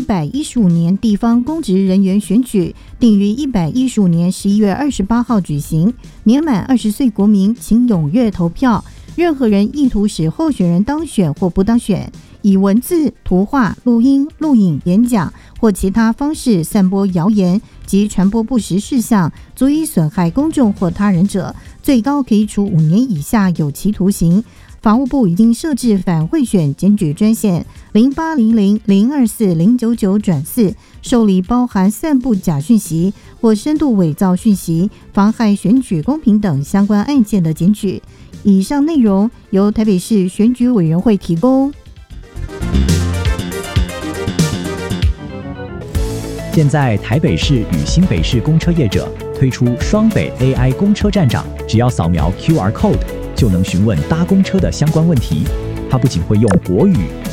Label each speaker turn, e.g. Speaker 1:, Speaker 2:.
Speaker 1: 115年地方公职人员选举定于115年11月28号举行，年满20岁国民请踊跃投票。任何人意图使候选人当选或不当选，以文字、图画、录音、录影、演讲或其他方式散播谣言及传播不实事项，足以损害公众或他人者，最高可以处5年以下有期徒刑。法务部已经设置反贿选检举专线0800-024-099-4，受理包含散布假讯息或深度伪造讯息、妨害选举公平等相关案件的检举。以上内容由台北市选举委员会提供。
Speaker 2: 现在台北市与新北市公车业者推出双北 AI 公车站长，只要扫描 QR Code 就能询问搭公车的相关问题。它不仅会用国语、